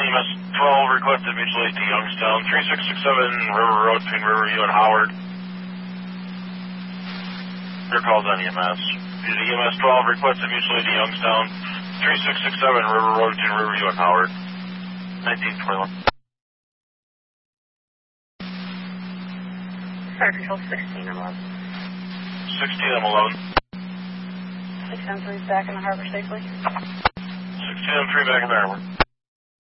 EMS 12 requested mutual aid to Youngstown, 3667 River Road between Riverview and Howard. Your call's on EMS. EMS 12 requested mutual aid to Youngstown, 3667 River Road between Riverview and Howard. 1921. Fire Control 16 and 11. 16 and 11. 673 back in the harbor safely. 16 and 3 back in the harbor.